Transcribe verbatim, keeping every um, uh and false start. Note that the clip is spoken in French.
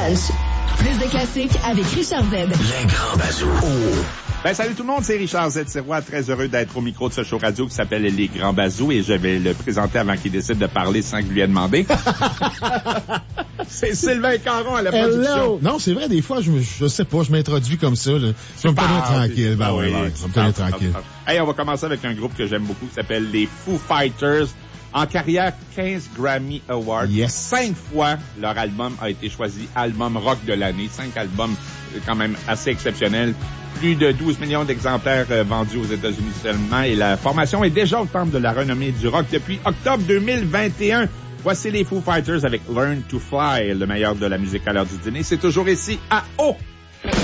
Lunch. Plus de classiques avec Richard Z. Les grands bazous. Oh. Ben, salut tout le monde, c'est Richard Z. Sirois, très heureux d'être au micro de ce show radio qui s'appelle Les Grands Bazous et je vais le présenter avant qu'il décide de parler sans que je lui ai demandé. C'est Sylvain Caron à la production. Hello. Non, c'est vrai, des fois, je, me, je sais pas, je m'introduis comme ça, là. Ça me tenir tranquille. Ben oui, ouais, ça me tenir tranquille. Hey, on va commencer avec un groupe que j'aime beaucoup qui s'appelle les Foo Fighters. En carrière, quinze Grammy Awards. Yes. Cinq fois, leur album a été choisi album rock de l'année. Cinq albums quand même assez exceptionnels. Plus de douze millions d'exemplaires euh, vendus aux États-Unis seulement. Et la formation est déjà au temple de la renommée du rock depuis octobre deux mille vingt et un. Voici les Foo Fighters avec Learn to Fly, le meilleur de la musique à l'heure du dîner. C'est toujours ici à O.